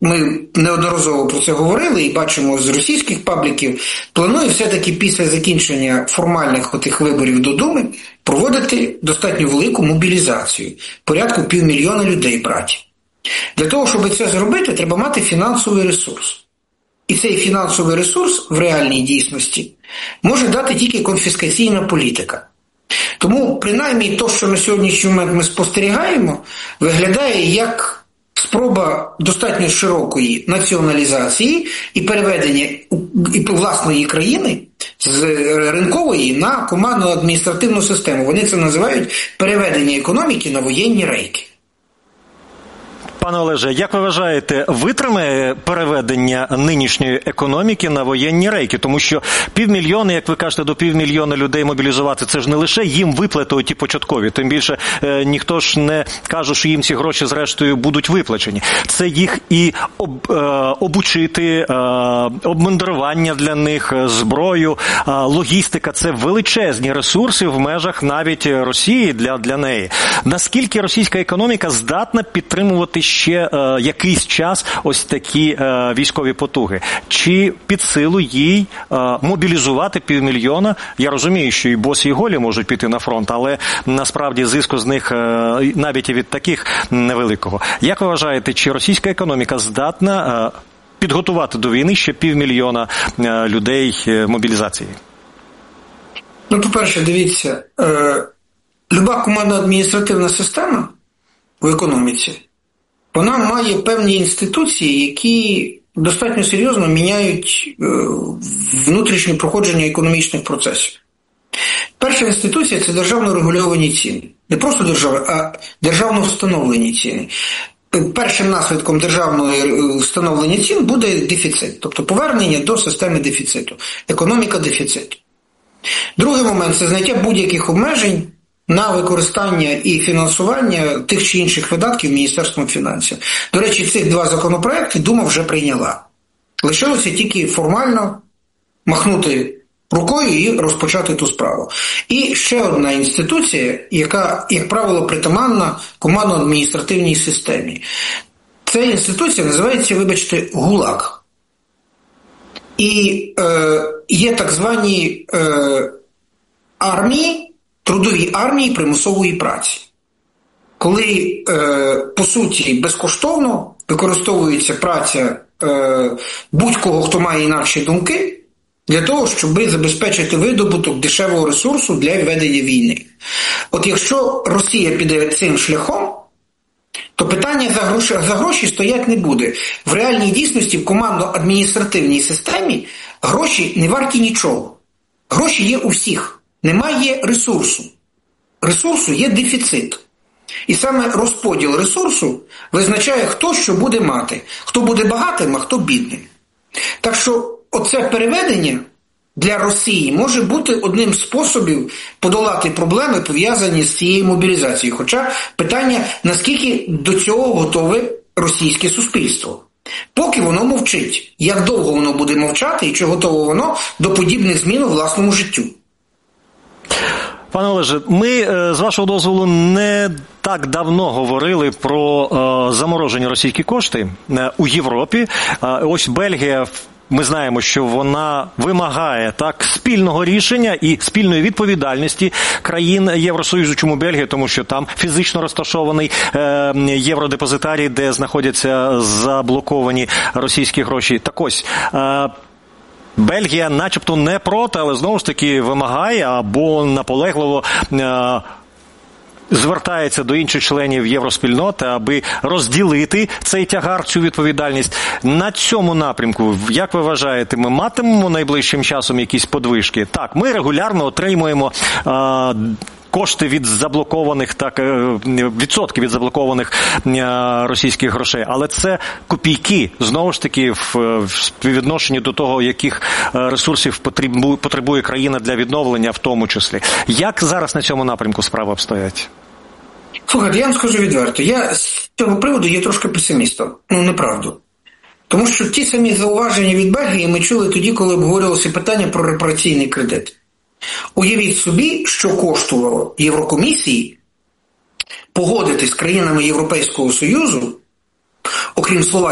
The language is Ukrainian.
ми неодноразово про це говорили і бачимо з російських пабліків, планує все-таки після закінчення формальних отих виборів до Думи проводити достатньо велику мобілізацію, порядку 500 000 людей брати. Для того, щоб це зробити, треба мати фінансовий ресурс. І цей фінансовий ресурс в реальній дійсності може дати тільки конфіскаційна політика. Тому, принаймні, те, що на сьогоднішній момент ми спостерігаємо, виглядає як спроба достатньо широкої націоналізації і переведення власної країни з ринкової на командну адміністративну систему. Вони це називають переведення економіки на воєнні рейки. Пане Олеже, як ви вважаєте, витримає переведення нинішньої економіки на воєнні рейки? Тому що 500 000, як ви кажете, до 500 000 людей мобілізувати, це ж не лише їм виплати ті початкові. Тим більше ніхто ж не каже, що їм ці гроші зрештою будуть виплачені. Це їх і обучити, обмундирування для них, зброю, логістика. Це величезні ресурси в межах навіть Росії для неї. Наскільки російська економіка здатна підтримувати ще якийсь час ось такі військові потуги? Чи під силу їй мобілізувати 500 000? Я розумію, що і босі, і голі можуть піти на фронт, але насправді зиску з них навіть і від таких невеликого. Як ви вважаєте, чи російська економіка здатна підготувати до війни ще 500 000 людей мобілізації? Ну, по-перше, дивіться, люба командно-адміністративна система в економіці, вона має певні інституції, які достатньо серйозно міняють внутрішнє проходження економічних процесів. Перша інституція – це державно регульовані ціни. Не просто а державно встановлені ціни. Першим наслідком державного встановлення цін буде дефіцит, тобто повернення до системи дефіциту, економіка дефіциту. Другий момент – це зняття будь-яких обмежень на використання і фінансування тих чи інших видатків Міністерством фінансів. До речі, цих два законопроекти Дума вже прийняла. Лишилося тільки формально махнути рукою і розпочати ту справу. І ще одна інституція, яка, як правило, притаманна командно-адміністративній системі. Ця інституція називається, вибачте, ГУЛАГ. І є так звані армії, трудові армії примусової праці. Коли, по суті, безкоштовно використовується праця будь-кого, хто має інакші думки, для того, щоб забезпечити видобуток дешевого ресурсу для ведення війни. От якщо Росія піде цим шляхом, то питання за гроші стоять не буде. В реальній дійсності в командно-адміністративній системі гроші не варті нічого. Гроші є у всіх. Немає ресурсу. Ресурсу є дефіцит. І саме розподіл ресурсу визначає, хто що буде мати. Хто буде багатим, а хто бідним. Так що оце переведення для Росії може бути одним з способів подолати проблеми, пов'язані з цією мобілізацією. Хоча питання, наскільки до цього готове російське суспільство. Поки воно мовчить. Як довго воно буде мовчати і чи готово воно до подібних змін у власному життю. Пане Олеже, ми, з вашого дозволу, не так давно говорили про заморожені російські кошти у Європі. Ось Бельгія, ми знаємо, що вона вимагає спільного рішення і спільної відповідальності країн Євросоюзу. Чому Бельгія? Тому що там фізично розташований євродепозитарій, де знаходяться заблоковані російські гроші. Так ось, Бельгія начебто не проти, але знову ж таки вимагає або наполегливо звертається до інших членів євроспільноти, аби розділити цей тягар, цю відповідальність. На цьому напрямку, як ви вважаєте, ми матимемо найближчим часом якісь подвижки? Так, ми регулярно отримуємо кошти від заблокованих, відсотки від заблокованих російських грошей. Але це копійки, знову ж таки, в співвідношенні до того, яких ресурсів потребує країна для відновлення в тому числі. Як зараз на цьому напрямку справи обстоять? Слухайте, я вам скажу відверто. Я з цього приводу є трошки песимістом. Неправду. Тому що ті самі зауваження від Бельгії ми чули тоді, коли обговорювалося питання про репараційний кредит. Уявіть собі, що коштувало Єврокомісії погодити з країнами Європейського Союзу, окрім Словакії,